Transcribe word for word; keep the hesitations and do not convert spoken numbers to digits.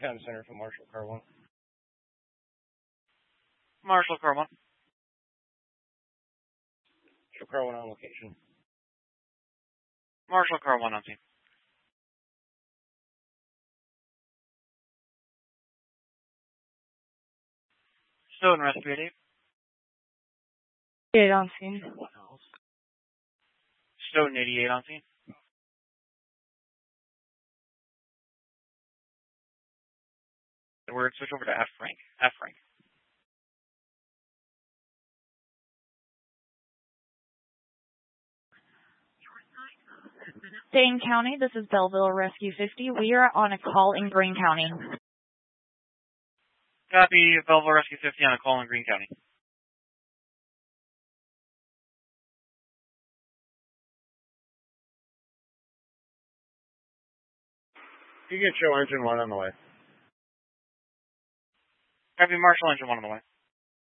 Town Center for Marshall Car one. Marshall Car one. Marshall Car one on location. Marshall Car one on scene. Stoughton Rescue eighty-eight. eight on scene. Stoughton eighty-eight on scene. The word switch over to F rank. F rank. Dane County, this is Belleville Rescue fifty. We are on a call in Greene County. Copy, Belleville Rescue fifty on a call in Greene County. You get show engine one on the way. Copy, Marshall engine one on the way.